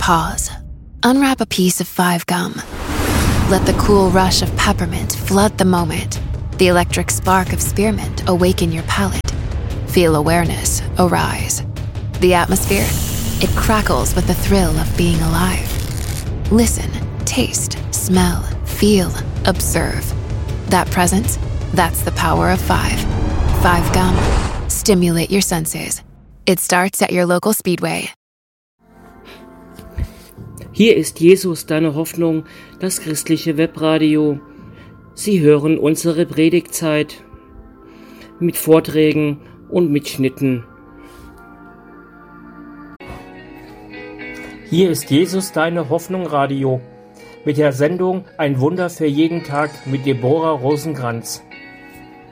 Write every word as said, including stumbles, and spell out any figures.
Pause. Unwrap a piece of Five Gum. Let the cool rush of peppermint flood the moment. The electric spark of spearmint awaken your palate. Feel awareness arise. The atmosphere, it crackles with the thrill of being alive. Listen, taste, smell, feel, observe. That presence, that's the power of five. Five Gum. Stimulate your senses. It starts at your local Speedway. Hier ist Jesus, deine Hoffnung, das christliche Webradio. Sie hören unsere Predigtzeit mit Vorträgen und Mitschnitten. Hier ist Jesus, deine Hoffnung Radio mit der Sendung Ein Wunder für jeden Tag mit Deborah Rosenkranz.